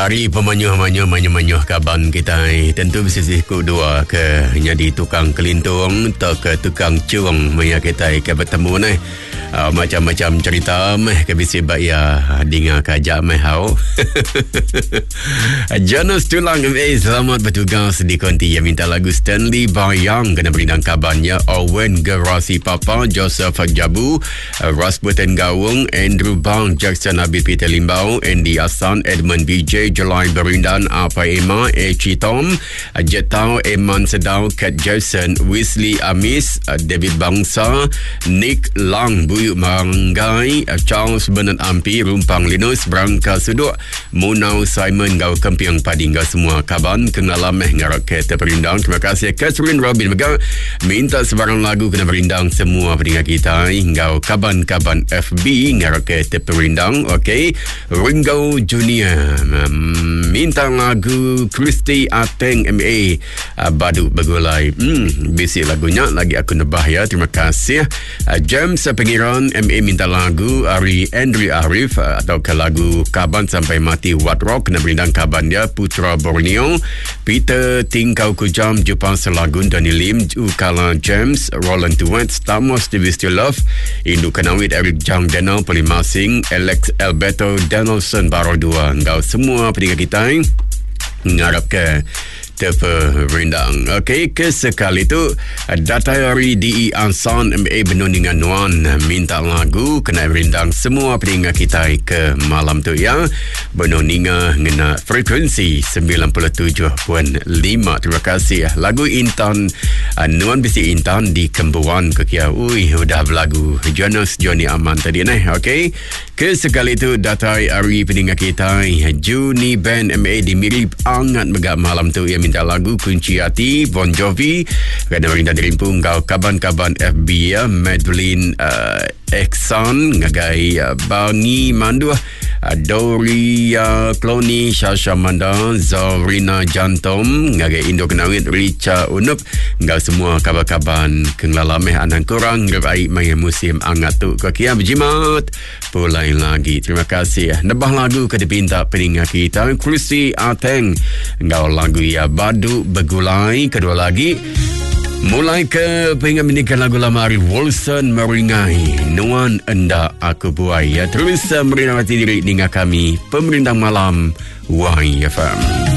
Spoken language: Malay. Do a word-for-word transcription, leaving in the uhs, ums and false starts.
Hari pemanyuh-manyuh manyuh-manyuh kaban kita eh. Tentu bersisih ku dua ke jadi tukang kelintung atau ke tukang curang maya kita eh, ke bertemu ni. Uh, macam-macam cerita meh ke bisi baya dengar kajak meh hau. Janus Tulang eh, selamat bertugas di konti yang minta lagu Stanley Bayang kena berindang kabannya Owen Gerasi Papa Joseph Jabu uh, Rasputin Gawung Andrew Bang Jackson Abi Peter Limbau Andy Asan Edmund B J Jelai Berindan Apa Emma Echi Tom uh, Jetau Eman Sedau Kat Jason Wesley Amis uh, David Bangsa Nick Lang Buyuk Manggai uh, Charles Bernard Ampi Rumpang Linus Branka Suduk Munau Simon Gau Kempiang Pading Gau semua kaban kengalameh ngarak ke terperindang. Terima kasih Catherine Robin Mega minta sebarang lagu kena berindang semua pendengar kita Gau kaban-kaban F B ngarak ke terperindang. Okey, Ringo Junior um, minta lagu Christy Ateng M A uh, Badu Begulai. hmm, Bisi lagunya lagi aku nebah ya. Terima kasih uh, James Pengiran M A minta lagu Ari Andrew Arif uh, atau ke lagu Kaban Sampai Mati What Rock kena berindang kaban dia Putra Borneo Peter Tingkau Kujam Jepang Selagun Dani Lim Ukala James Roland Tuwet Stamos Stevie Still Love Indu Kanawit Eric Jang Denal Polimasing Alex Alberto Donaldson Baro dua. Engkau semua pendengar kita ngarap ke terperindang. Okey, kesekali itu Datayari D E Ansan M A Benundingan Nuan minta lagu kena berindang semua pendengar kita ke malam tu ya. Benundingan ngena frekuensi sembilan puluh tujuh perpuluhan lima. Terima kasih lagu Intan uh, Nuan bisi Intan di Kembuan ke kia. Ui, udah berlagu Jonas Johnny Aman tadi ni. Okey, kesekali itu Datayari pendengar kita Juni Band M A di Mirip Angat Megak malam tu ya minta lagu Kunci Hati Bon Jovi kena berindang dirimpung Gau kaban-kaban F B ya. Madeline uh, Eksan ngagai uh, Bangi Manduah uh, Doria Cloni Shasha Mandan Zorina Jantom ngagai Indo Kenawit Richa Unup ngau semua kabar-kaban kenglalameh anang korang ngerai main musim angat tu kakia berjimat pulai lagi. Terima kasih nebah lagu ke dipinta pendengar kita Christy Ateng ngau lagu ya Badu Begulai kedua lagi. Mulai ke pengen meningkat lagu lama Ari Wilson Meringai Nuan Enda Aku Buai ya. Terus uh, merinamati diri dengan kami Pemerintah Malam Y F M.